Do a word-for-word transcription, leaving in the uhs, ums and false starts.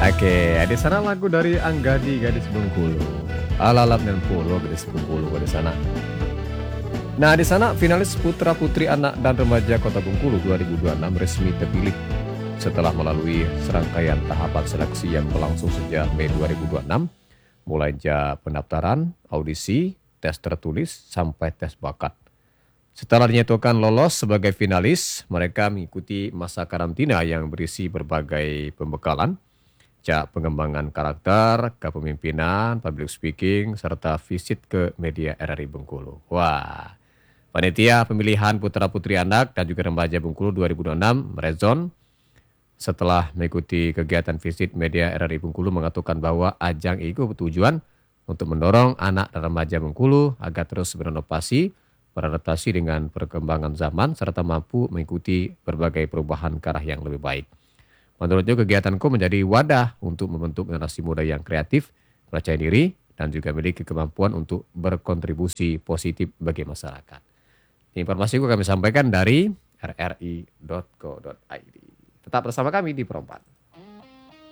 Oke, di sana lagu dari Anggadi Gadis Bengkulu. Alalap dan Pulo Gadis Bengkulu di sana. Nah, di sana finalis Putra Putri Anak dan Remaja Kota Bengkulu dua ribu dua puluh enam resmi terpilih setelah melalui serangkaian tahapan seleksi yang berlangsung sejak Mei dua ribu dua puluh enam, mulai dari pendaftaran, audisi, tes tertulis, sampai tes bakat. Setelah dinyatakan lolos sebagai finalis, mereka mengikuti masa karantina yang berisi berbagai pembekalan, cak pengembangan karakter, kepemimpinan, public speaking, serta visit ke media R R I Bengkulu. Wah, panitia pemilihan Putra Putri Anak dan juga Remaja Bengkulu dua ribu dua puluh enam, Merezon, setelah mengikuti kegiatan visit media R R I Bengkulu mengatakan bahwa ajang itu bertujuan untuk mendorong anak dan remaja Bengkulu agar terus berinovasi, beradaptasi dengan perkembangan zaman, serta mampu mengikuti berbagai perubahan ke arah yang lebih baik. Menurutnya kegiatanku menjadi wadah untuk membentuk generasi muda yang kreatif, percaya diri, dan juga memiliki kemampuan untuk berkontribusi positif bagi masyarakat. Informasi itu kami sampaikan dari r r i titik co titik i d. Tetap bersama kami di Perempat.